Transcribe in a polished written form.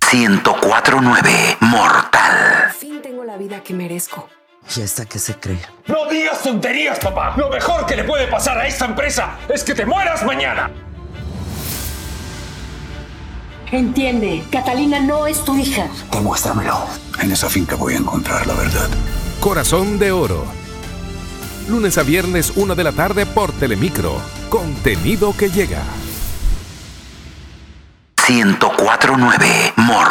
104.9 Mortal. Por fin tengo la vida que merezco. ¿Y esta qué se cree? ¡No digas tonterías, papá! Lo mejor que le puede pasar a esta empresa es que te mueras mañana. Entiende, Catalina no es tu hija. Demuéstramelo. En esa finca voy a encontrar la verdad. Corazón de Oro. Lunes a viernes, 1 de la tarde por Telemicro. Contenido que llega. 104.9 Mortal.